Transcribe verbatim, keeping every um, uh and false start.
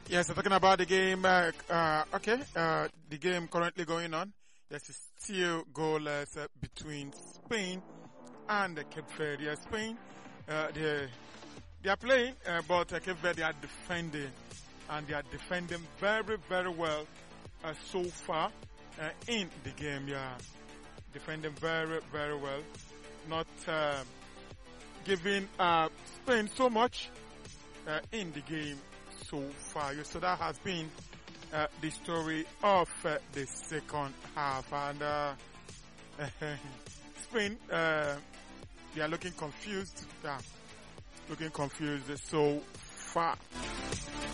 Yes, I'm talking about the game. Uh, uh, okay, uh, the game currently going on. Yes, it's still goalless uh, between Spain and uh, Cape Verde. Uh, Spain, uh, they they are playing, uh, but uh, Cape Verde are defending, and they are defending very, very well uh, so far uh, in the game. Yeah, defending very, very well, not uh, giving uh, Spain so much uh, in the game so far. So that has been uh, the story of uh, the second half, and uh, Spain uh, they are looking confused. Yeah, looking confused so far.